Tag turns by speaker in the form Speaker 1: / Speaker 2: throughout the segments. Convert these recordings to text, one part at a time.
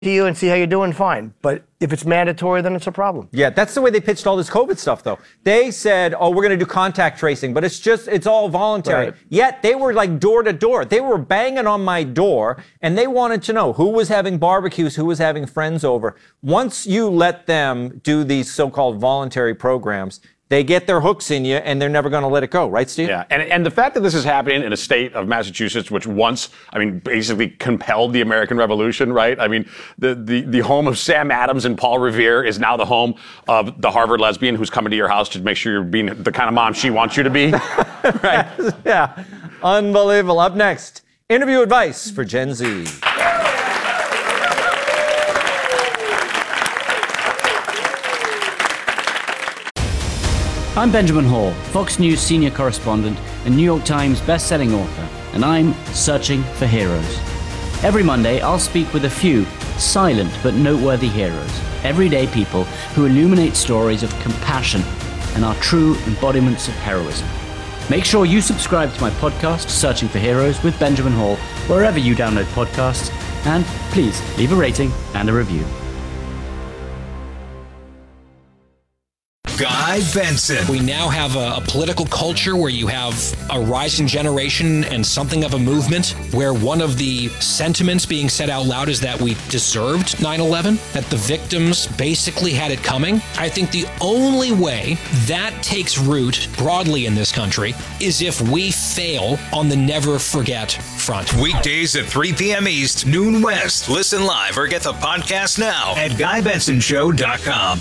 Speaker 1: you and see how you're doing, fine. But if it's mandatory, then it's a problem.
Speaker 2: Yeah, that's the way they pitched all this COVID stuff, though. They said, we're going to do contact tracing, but it's all voluntary.
Speaker 1: Right.
Speaker 2: Yet they were like door to door. They were banging on my door, and they wanted to know who was having barbecues, who was having friends over. Once you let them do these so-called voluntary programs, they get their hooks in you, and they're never going to let it go. Right, Steve?
Speaker 3: Yeah, and the fact that this is happening in a state of Massachusetts, which once, basically compelled the American Revolution, right? The home of Sam Adams and Paul Revere is now the home of the Harvard lesbian who's coming to your house to make sure you're being the kind of mom she wants you to be. Right?
Speaker 2: Yeah. Unbelievable. Up next, interview advice for Gen Z.
Speaker 4: I'm Benjamin Hall, Fox News senior correspondent and New York Times best-selling author, and I'm searching for heroes. Every Monday, I'll speak with a few silent but noteworthy heroes, everyday people who illuminate stories of compassion and are true embodiments of heroism. Make sure you subscribe to my podcast, Searching for Heroes with Benjamin Hall, wherever you download podcasts, and please leave a rating and a review.
Speaker 5: Guy Benson.
Speaker 6: We now have a political culture where you have a rising generation and something of a movement where one of the sentiments being said out loud is that we deserved 9/11, that the victims basically had it coming. I think the only way that takes root broadly in this country is if we fail on the never forget front.
Speaker 5: Weekdays at 3 p.m. East, noon West. Listen live or get the podcast now at GuyBensonShow.com.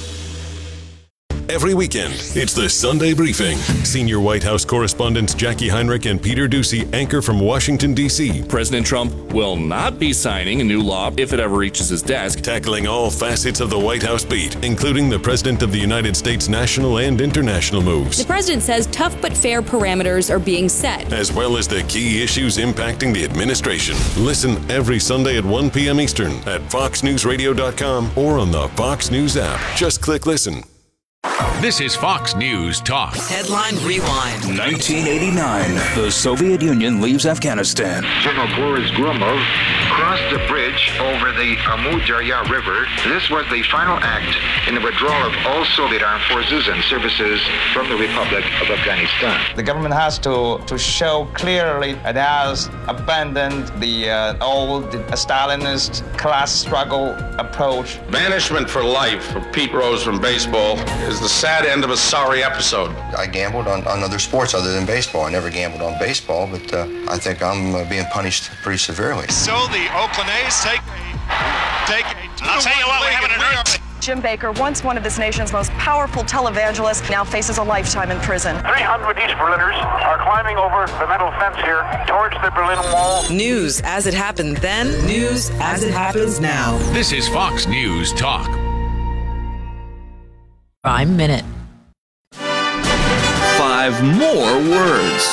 Speaker 7: Every weekend, it's the Sunday Briefing. Senior White House correspondents Jackie Heinrich and Peter Doocy anchor from Washington, D.C.
Speaker 8: President Trump will not be signing a new law if it ever reaches his desk.
Speaker 7: Tackling all facets of the White House beat, including the President of the United States' national and international moves.
Speaker 9: The president says tough but fair parameters are being set,
Speaker 7: as well as the key issues impacting the administration. Listen every Sunday at 1 p.m. Eastern at FoxNewsRadio.com or on the Fox News app. Just click listen.
Speaker 5: This is Fox News Talk.
Speaker 10: Headline Rewind.
Speaker 5: 1989. The Soviet Union leaves Afghanistan.
Speaker 11: General Boris Gromov crossed the bridge over the Amu Darya River. This was the final act in the withdrawal of all Soviet armed forces and services from the Republic of Afghanistan.
Speaker 12: The government has to show clearly it has abandoned the old Stalinist class struggle approach.
Speaker 13: Banishment for life for Pete Rose from baseball is the sad end of a sorry episode.
Speaker 14: I gambled on other sports other than baseball. I never gambled on baseball, but I think I'm being punished pretty severely.
Speaker 15: So the Oakland A's take
Speaker 16: I'll tell you what, we're having an earthquake.
Speaker 17: Jim Baker, once one of this nation's most powerful televangelists, now faces a lifetime in prison.
Speaker 18: 300 East Berliners are climbing over the metal fence here towards the Berlin Wall.
Speaker 10: News as it happened then, news as it happens now.
Speaker 5: This is Fox News Talk.
Speaker 10: Prime Minute.
Speaker 8: 5 more words.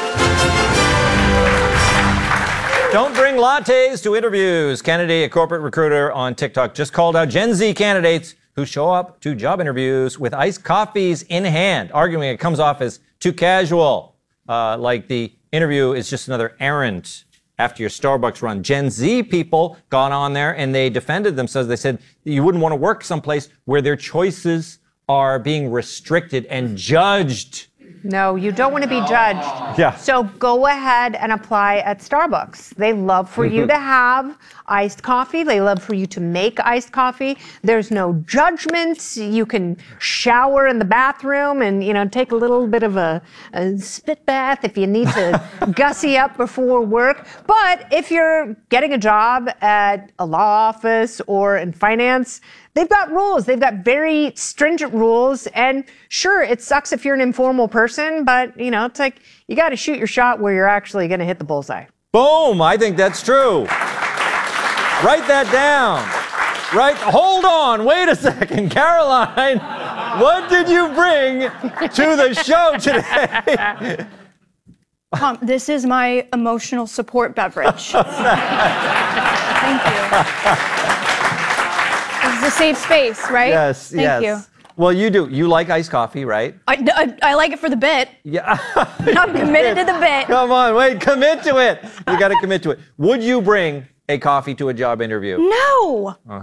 Speaker 2: Don't bring lattes to interviews. Kennedy, a corporate recruiter on TikTok, just called out Gen Z candidates who show up to job interviews with iced coffees in hand, arguing it comes off as too casual, like the interview is just another errand after your Starbucks run. Gen Z people got on there and they defended themselves. They said you wouldn't want to work someplace where their choices are being restricted and judged.
Speaker 19: No, you don't want to be judged.
Speaker 2: Yeah.
Speaker 19: So go ahead and apply at Starbucks. They love for you to have iced coffee. They love for you to make iced coffee. There's no judgment. You can shower in the bathroom and, take a little bit of a spit bath if you need to gussy up before work. But if you're getting a job at a law office or in finance, they've got rules. They've got very stringent rules. And sure, it sucks if you're an informal person, but, it's like you got to shoot your shot where you're actually going to hit the bullseye.
Speaker 2: Boom. I think that's true. Write that down. Right. Hold on. Wait a second. Caroline, what did you bring to the show today?
Speaker 20: This is my emotional support beverage. Thank you. This is a safe space, right?
Speaker 2: Yes,
Speaker 20: Thank you.
Speaker 2: Well, you do. You like iced coffee, right?
Speaker 20: I like it for the bit.
Speaker 2: Yeah.
Speaker 20: I'm committed to the bit.
Speaker 2: Come on, wait, commit to it. You got to commit to it. Would you bring a coffee to a job interview?
Speaker 20: No.